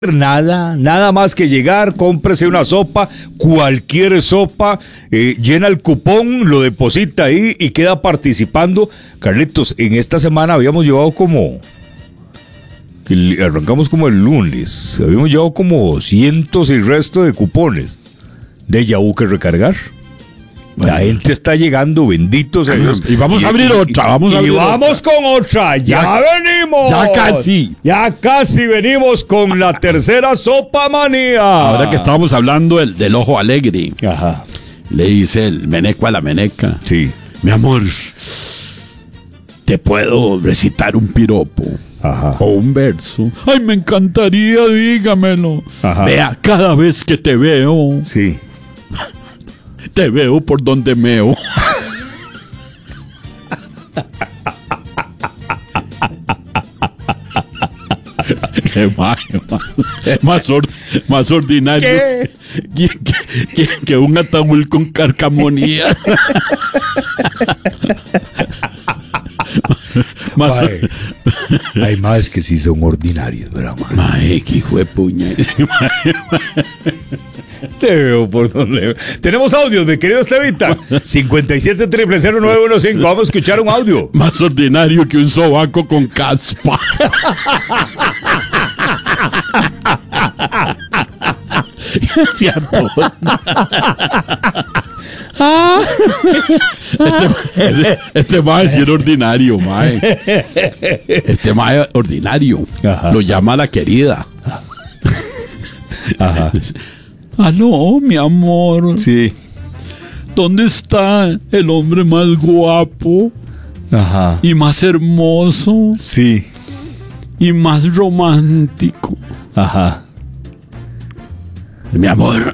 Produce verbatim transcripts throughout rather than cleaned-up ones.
Nada, nada más que llegar, cómprese una sopa, cualquier sopa, eh, llena el cupón, lo deposita ahí y queda participando. Carlitos, en esta semana habíamos llevado como, el, arrancamos como el lunes, habíamos llevado como cientos y resto de cupones de Yahoo que recargar. Bueno, la gente está llegando, benditos a Dios. Y vamos y, a abrir y, otra, vamos y, a abrir y vamos otra. con otra, ya, ya venimos. Ya casi. Ya casi venimos con la tercera sopa manía. Ahora que estábamos hablando del, del ojo alegre. Ajá. Le dice el meneco a la meneca. Sí. Mi amor, te puedo recitar un piropo. Ajá. O un verso. Ay, me encantaría, dígamelo. Ajá. Vea, cada vez que te veo. Sí. Te veo por donde meo. Qué más, más, or, más ordinario que, que, que, que un ataúd con carcamonías. Más, Mae, hay más que sí son ordinarios, ¿verdad, mae? Mae, qué hijo de puña. Te veo por donde. Tenemos audios, mi querido Estevita. cincuenta y siete, cero cero nueve uno cinco. Vamos a escuchar un audio. Más ordinario que un sobaco con caspa. Cierto. Este, este, este mae es ordinario, mae. Este mae ordinario. Ajá. Lo llama la querida. Ajá. Aló, mi amor. Sí. ¿Dónde está el hombre más guapo? Ajá. Y más hermoso. Sí. Y más romántico. Ajá. Mi amor.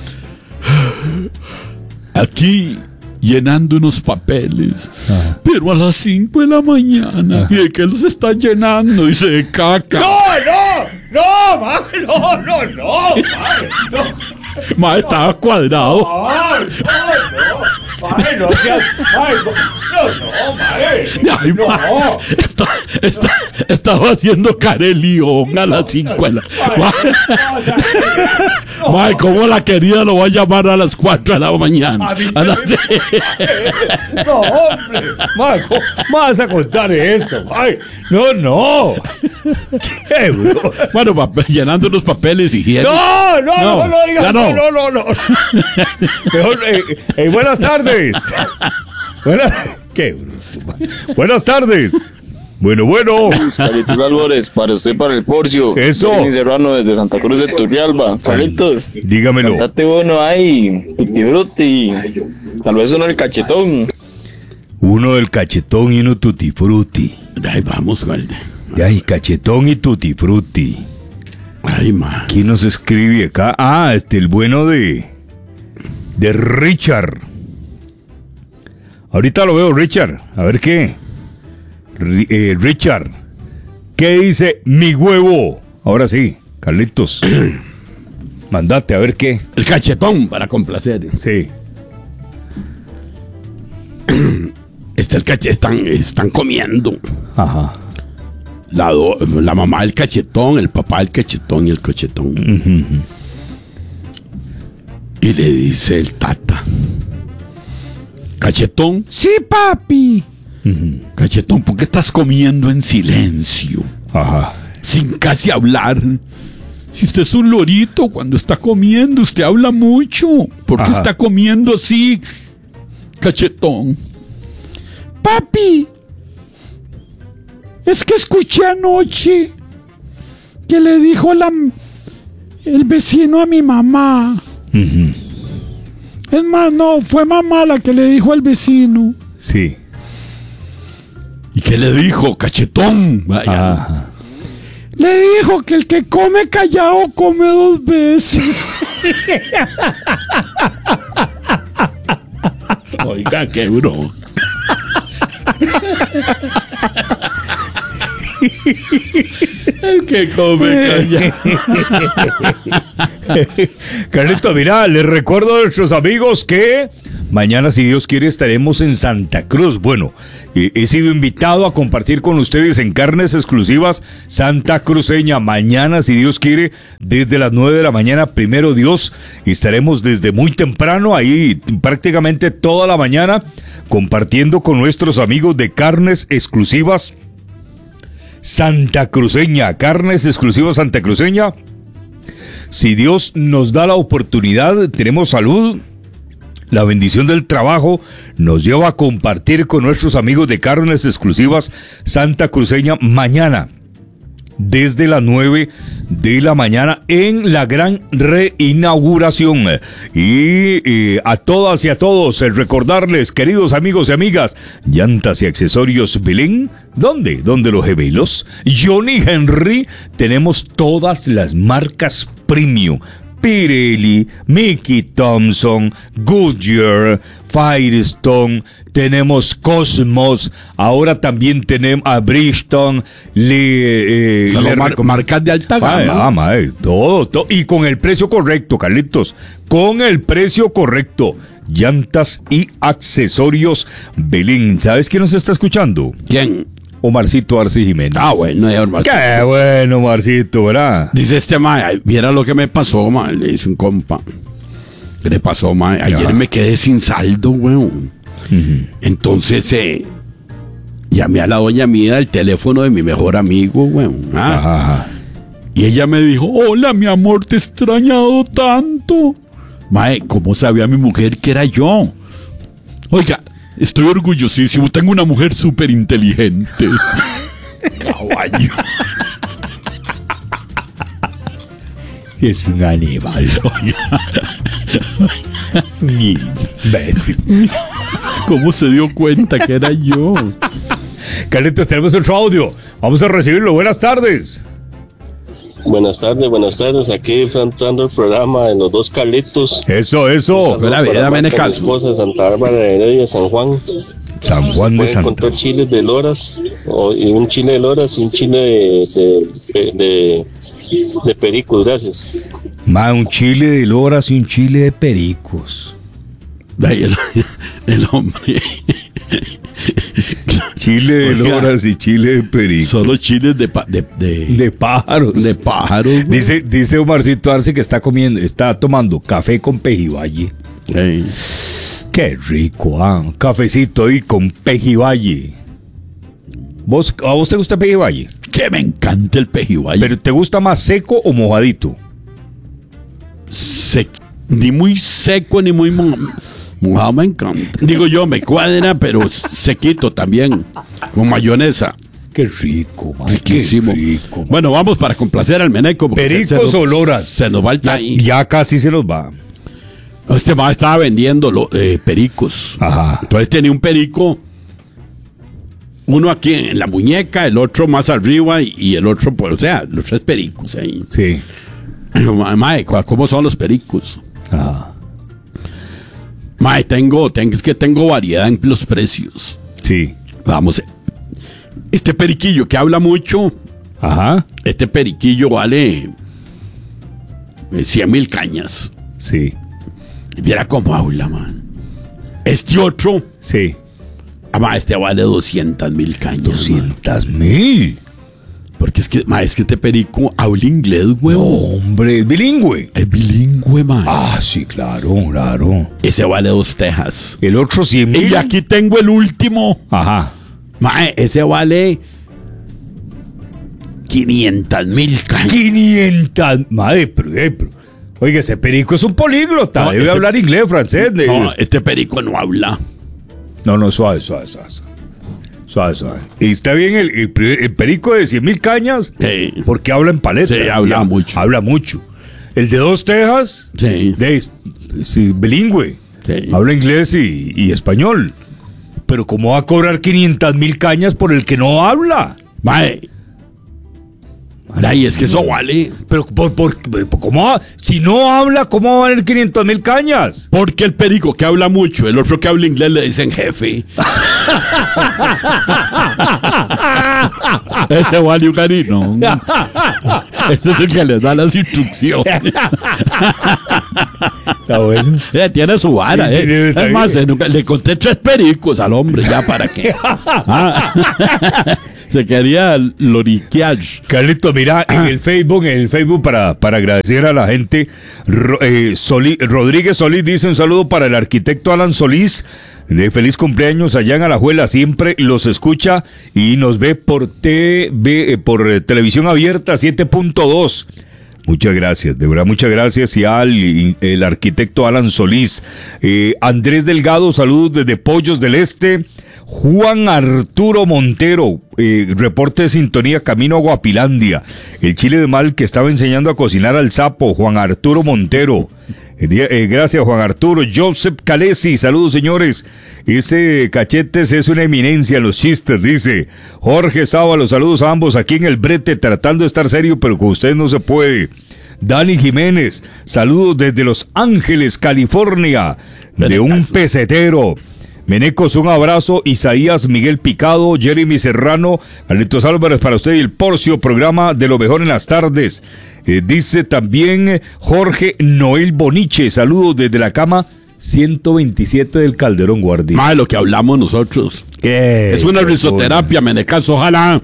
Aquí llenando unos papeles. Ajá. Pero a las cinco de la mañana. Ajá. ¿Y de qué los está llenando? Dice de caca. ¡No, no! ¡No, mae! ¡No, no, no! ¡Mae! ¡No! Mae, estaba cuadrado. ¡Ay, no, no! ¡Mae, no seas! ¡Mae, no, no, mae! Ay, ¡No! Mae, está, está, estaba haciendo carelión a las cinco de la... Mae, no, mae, ¿cómo la querida lo va a llamar a las cuatro de la mañana? A, a las... No, hombre. Mae, ¿cómo vas a contar eso? Mae, no, no. ¿Qué, bro? Bueno, papel, llenando los papeles higiénicos. No, no, no, no, no digas. No, no, no, no. Mejor, eh, eh, buenas tardes. Buenas, ¿qué, bro? Buenas tardes. Bueno, bueno. Carlitos Álvarez, para usted, para el Porcio. Eso. Benny Serrano desde Santa Cruz de Turrialba. Carlitos. Dígamelo. Date uno ahí, tutti frutti. Tal vez uno el cachetón. Uno del cachetón y uno tutti frutti. Ay, vamos, Valde. Ay, cachetón y tutti frutti. Ay, man. ¿Quién nos escribe acá? Ah, este, el bueno de... De Richard. Ahorita lo veo, Richard. A ver qué... Eh, Richard, ¿qué dice mi huevo? Ahora sí, Carlitos. Mandate a ver qué. El cachetón para complacer. Sí. Este el cachetón. Están, están comiendo. Ajá. La, do, la mamá del cachetón, el papá del cachetón y el cachetón. Uh-huh. Y le dice el tata: Cachetón, sí, papi. Uh-huh. Cachetón, ¿por qué estás comiendo en silencio? Ajá. Sin casi hablar. Si usted es un lorito, cuando está comiendo, usted habla mucho. ¿Por qué Ajá. está comiendo así? Cachetón: papi, es que escuché anoche que le dijo la, el vecino a mi mamá. Uh-huh. Es más, no, fue mamá la que le dijo al vecino. Sí. ¿Y qué le dijo, cachetón? Ajá. Le dijo que el que come callado come dos veces. Oiga, qué bro. El que come calla. Carlito, mira, les recuerdo a nuestros amigos que mañana, si Dios quiere, estaremos en Santa Cruz. Bueno, eh, he sido invitado a compartir con ustedes en Carnes Exclusivas Santa Cruceña. Mañana, si Dios quiere, desde las nueve de la mañana, primero Dios, estaremos desde muy temprano, ahí prácticamente toda la mañana, compartiendo con nuestros amigos de Carnes Exclusivas Santa Cruceña. Carnes Exclusivas Santa Cruceña. Si Dios nos da la oportunidad, tenemos salud, la bendición del trabajo nos lleva a compartir con nuestros amigos de Carnes Exclusivas Santa Cruceña mañana, desde las nueve de la mañana, en la gran reinauguración. Y eh, a todas y a todos, el recordarles, queridos amigos y amigas, Llantas y Accesorios Belén. ¿Dónde? ¿Dónde los gemelos? Johnny Henry, tenemos todas las marcas premium. Pirelli, Mickey Thompson, Goodyear, Firestone, tenemos Cosmos, ahora también tenemos a Bridgestone, le, eh, le mar, marcas de alta gama. Ah, madre, todo, todo, y con el precio correcto, Carlitos, con el precio correcto. Llantas y Accesorios Belén. ¿Sabes quién nos está escuchando? ¿Quién? Omarcito Arce Jiménez. Ah, bueno, ya, Omarcito. Qué bueno, Omarcito, ¿verdad? Dice este mae, viera lo que me pasó, mae, le dice un compa. ¿Qué le pasó, mae? Ayer Ya. me quedé sin saldo, weón. Uh-huh. Entonces, eh, llamé a la doña mía el teléfono de mi mejor amigo, weón. Ah. Ajá, ajá. Y ella me dijo, hola, mi amor, te he extrañado tanto. Mae, ¿cómo sabía mi mujer que era yo? Oiga, estoy orgullosísimo, tengo una mujer súper inteligente. Caballo. Sí, es un animal. Imbécil. ¿Cómo se dio cuenta que era yo? Carlitos, tenemos otro audio. Vamos a recibirlo. Buenas tardes. Buenas tardes, buenas tardes. Aquí disfrutando el programa de los dos Carlitos. Eso, eso. Espera, ve, dame el caso. Mi esposa de Santa Bárbara de Heredia, San Juan. San Juan de Pueden Santa. encontrar chiles de loras, o, y un chile de loras y un chile de, de, de, de pericos, gracias. Ma, un chile de loras y un chile de pericos. Ay, el, el hombre. Chile de Oiga, loras y chile de pericos. Solo chiles de, pa- de, de, De pájaros. de pájaros. güey. Dice, dice Omarcito Arce que está comiendo, está tomando café con pejibaye. Ey. Qué rico, ah. Un cafecito ahí con pejibaye. ¿Vos, ¿A vos te gusta el pejibaye? Que me encanta el pejibaye. ¿Pero te gusta más seco o mojadito? Se- ni muy seco ni muy mo- mojado me encanta. Digo yo, me cuadra, pero sequito también. Con mayonesa. Qué rico, man. Riquísimo. Qué rico. Bueno, vamos para complacer al Meneco. porque Pericos se- se o nos- loras. Se nos va el Ya, time. ya casi se los va. Este ma estaba vendiendo lo- eh, pericos. Ajá. Entonces tenía un perico, uno aquí en la muñeca, el otro más arriba y, y el otro, pues, o sea, los tres pericos ahí. Sí. Ma- Mae, ¿cu- ¿cómo son los pericos? Ajá. Mae, tengo, tengo, es que tengo variedad en los precios. Sí. Vamos, este periquillo que habla mucho, Ajá. este periquillo vale eh, cien mil cañas. Sí. Y viera cómo habla, man. Este otro, Sí. ah, ma, este vale doscientas mil cañas. man. Doscientas mil. Porque es que, ma, es que este perico habla inglés, No, weón. hombre, es bilingüe. Es bilingüe, man. Ah, sí, claro, claro. Ese vale dos tejas. El otro cien mil. Y aquí tengo el último. Ajá. Ma, ese vale quinientas mil cañas. quinientas. Madre, pero, eh, pero- Oiga, ese perico es un políglota. No, Debe este- hablar inglés, francés. de- No, este perico no habla. No, no, suave, suave, suave. Suave, suave. Y está bien el, el, pri- el perico de cien mil cañas, Sí. porque habla en paleta. Sí, habla Ya, mucho. Habla mucho. El de dos tejas, Sí. de, es, es bilingüe. Sí. Habla inglés y, y español. Pero ¿cómo va a cobrar quinientas mil cañas por el que no habla? Mae. Ay, es que eso vale. Pero, por, por, por- ¿cómo va? Si no habla, ¿cómo va a valer quinientas mil cañas? Porque el perico que habla mucho, el otro que habla inglés le dicen jefe. Ese vale un carino. Ese es el que les da las instrucciones. Está bueno. Eh, tiene su vara, Sí, sí, sí, eh. está Es más, bien. eh, nunca- le conté tres pericos al hombre, ya para qué. Ah. Se quería loriquear. Carlito, mira, en el Facebook, en el Facebook para, para agradecer a la gente, Ro- eh, Soli- Rodríguez Solís dice un saludo para el arquitecto Alan Solís, de feliz cumpleaños allá en Alajuela, siempre los escucha y nos ve por T V, eh, por eh, televisión abierta siete punto dos. Muchas gracias, de verdad, muchas gracias. Y al y el arquitecto Alan Solís. Eh, Andrés Delgado, saludos desde Pollos del Este. Juan Arturo Montero, eh, reporte de sintonía camino a Guapilandia. El chile de mal que estaba enseñando a cocinar al sapo, Juan Arturo Montero. Eh, eh, gracias, Juan Arturo. Joseph Calesi, saludos, señores. Ese Cachetes es una eminencia en los chistes, dice Jorge Sábalo. Saludos a ambos aquí en el brete, tratando de estar serio, pero con ustedes no se puede. Dani Jiménez, saludos desde Los Ángeles, California, de un pesetero. Menecos, un abrazo. Isaías Miguel Picado, Jeremy Serrano, Carlitos Álvarez para usted y el Porcio, programa de lo mejor en las tardes. Eh, dice también Jorge Noel Boniche, saludos desde la cama ciento veintisiete del Calderón Guardia. Más de lo que hablamos nosotros. ¿Qué? Es una Qué risoterapia, Menecas. Ojalá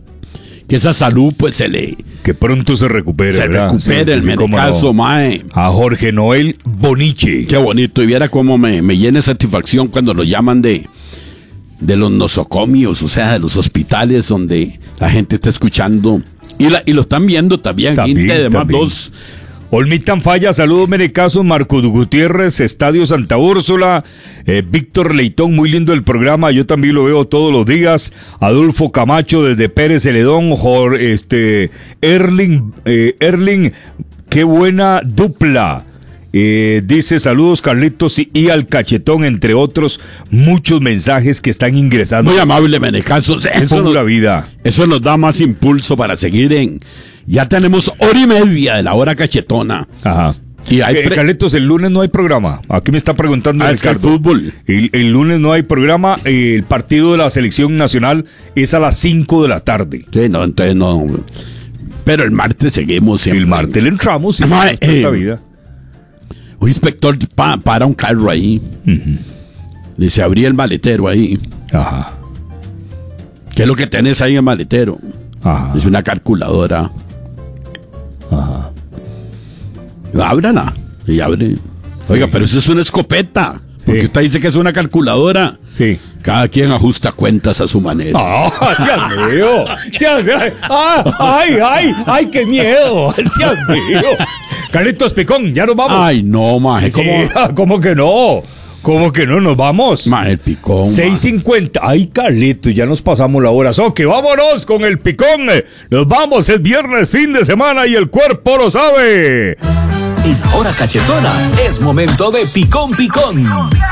que esa salud pues se le Que pronto se recupere, se ¿verdad? recupere Sí, el sí, sí, cómo Menecaso, no. mae. A Jorge Noel Boniche. Qué bonito. Y viera cómo me, me llena satisfacción cuando lo llaman de, de los nosocomios, o sea, de los hospitales donde la gente está escuchando. Y, la, y lo están viendo también. También, gente de más también. dos. Olmitan Falla, saludos Menecaso, Marcos Gutiérrez, Estadio Santa Úrsula, eh, Víctor Leitón, muy lindo el programa, yo también lo veo todos los días. Adolfo Camacho desde Pérez Celedón, Jor, este, Erling, eh, Erling, qué buena dupla. Eh, dice saludos Carlitos y, y al Cachetón, entre otros muchos mensajes que están ingresando. Muy amable, Menecaso. Eso Pura nos, vida. eso nos da más impulso para seguir en... Ya tenemos hora y media de la hora cachetona. Ajá. Y hay Eh, pre- Carlitos, el lunes no hay programa. Aquí me está preguntando Ah, es que el Ricardo. fútbol. El, el lunes no hay programa. eh, El partido de la selección nacional es a las cinco de la tarde. Sí, no, entonces no. Pero el martes seguimos siempre. El martes le entramos. Sí, Mae, esta eh, vida. Un inspector pa- para un carro ahí. Y se abría el maletero ahí. Ajá. ¿Qué es lo que tenés ahí en el maletero? Ajá. Es una calculadora. Ajá. Ábrala. Y abre. Oiga, pero eso es una escopeta. Porque Sí. usted dice que es una calculadora. Sí. Cada quien ajusta cuentas a su manera. ¡Ah, Dios mío! Dios mío. ¡Ah, ay, ay! ¡Ay, qué miedo! ¡Dios mío! Carlitos Picón, ya nos vamos. Ay, no, maje. Sí, ¿Cómo? ¿Cómo que no? ¿Cómo que no nos vamos? Maje, el picón. seis cincuenta. Ay, Carlito, ya nos pasamos la hora. So, que vámonos con el Picón. Nos vamos, es viernes, fin de semana y el cuerpo lo sabe. En la hora cachetona es momento de Picón Picón.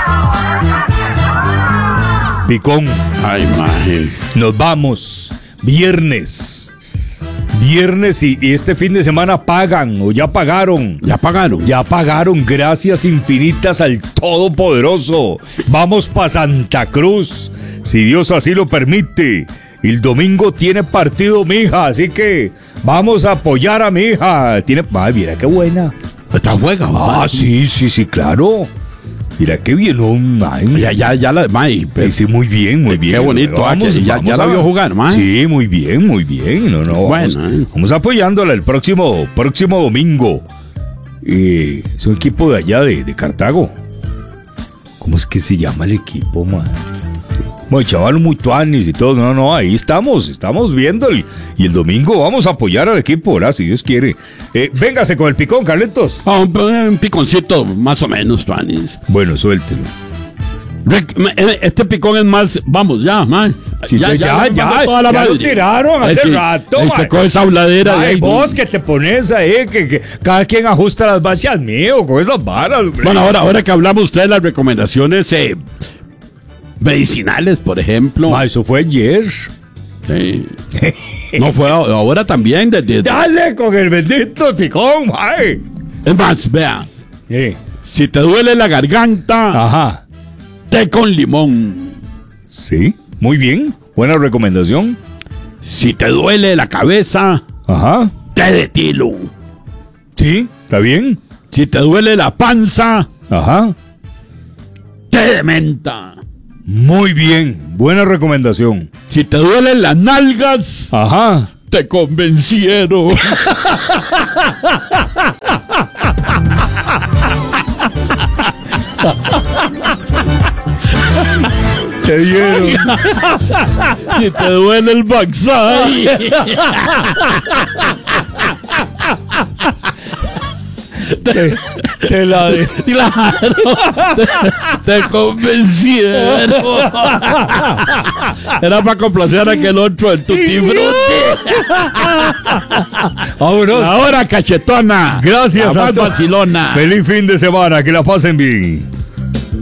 Picón, Ay, maje. nos vamos. Viernes. Viernes y, y este fin de semana pagan o ya pagaron. ¿Ya pagaron? Ya pagaron, gracias infinitas al Todopoderoso. Vamos para Santa Cruz, si Dios así lo permite. El domingo tiene partido mi hija, así que vamos a apoyar a mi hija. Tiene, ay, mira qué buena. Está juega, Ah, maje. sí, sí, sí, claro. Mira qué bien, oh, ay. Ya, ya, ya la. Maje, Sí, sí, muy bien, muy Qué bien. bonito, ah, que ya- ya la vio jugar, mae. Sí, muy bien, muy bien. No, no, vamos, Bueno, eh. vamos apoyándola el próximo, próximo domingo. Eh, es un equipo de allá de, de Cartago. ¿Cómo es que se llama el equipo, man? Bueno, chaval, muy tuanis y todo. No, no, ahí estamos, estamos viendo. el- y el domingo vamos a apoyar al equipo, ¿verdad? Si Dios quiere. Eh, véngase con el Picón, Carlitos. Ah, un, un piconcito, más o menos, Tuanis. Bueno, suéltelo. Rec- me- eh, Este picón es más. Vamos, ya, man. Sí, ya, ya, le ya, mando toda la ya lo madre. tiraron hace Es que- rato, Es que man. con esa habladera de Ay, ahí. vos que te pones ahí, que, que cada quien ajusta las vacías mío con esas varas. hombre. Bueno, ahora, ahora que hablamos usted de las recomendaciones eh, medicinales, por ejemplo. Ma, eso fue ayer. Sí. No fue a- ahora también. de- de- de- Dale con el bendito Picón, ay. Es más, vea. Sí. Si te duele la garganta, Ajá. té con limón. Sí, muy bien. Buena recomendación. Si te duele la cabeza, Ajá. té de tilo. Sí, está bien. Si te duele la panza, Ajá. té de menta. Muy bien. Buena recomendación. Si te duelen las nalgas, Ajá. te convencieron. Te dieron. Si te duele el backside, te, te la de... claro, te, te convencieron. Era para complacer a aquel otro, el tutti frutti. Vámonos. Ahora, cachetona. Gracias La a más todos. vacilona. Feliz fin de semana. Que la pasen bien.